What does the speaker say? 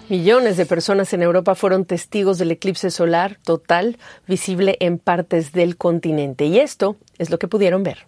Millones de personas en Europa fueron testigos del eclipse solar total visible en partes del continente. Y esto es lo que pudieron ver.